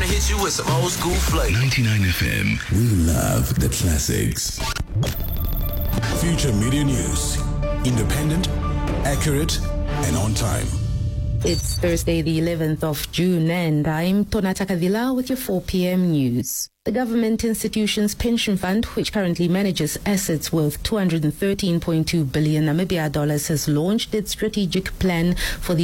gonna hit you with some old school flavor. 99 FM. We love the classics. Future Media News. Independent, accurate, and on time. It's Thursday, the 11th of June, and I'm Tonata Kadila with your 4 p.m. news. The Government Institutions Pension Fund, which currently manages assets worth 213.2 billion Namibia dollars, has launched its strategic plan for the